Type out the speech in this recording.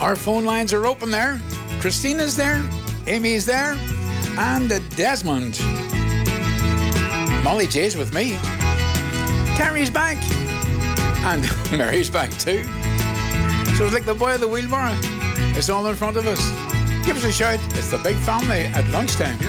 Our phone lines are open there. Christina's there, Amy's there, and Desmond. Molly J's with me. Terry's back. And Mary's back too. So it's like the boy of the wheelbarrow. It's all in front of us. Give us a shout. It's the big family at lunchtime.